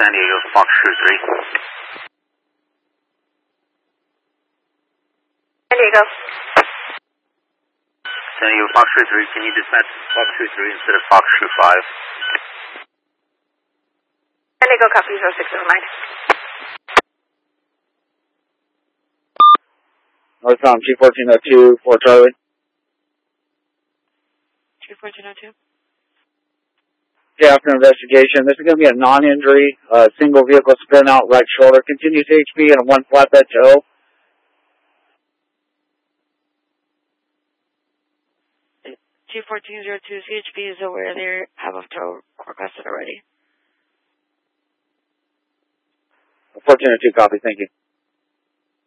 San Diego, Fox True 3. San Diego. San Diego, Fox True 3, can you dispatch Fox True 3 instead of Fox True 5? San Diego, copy 0609. Northbound G1402 for Charlie. G1402. Yeah, after investigation, this is going to be a non-injury, single vehicle spin out right shoulder, continuous HP and a one flatbed tow. G1402 CHP is aware they have a tow requested already. 1402 copy, thank you.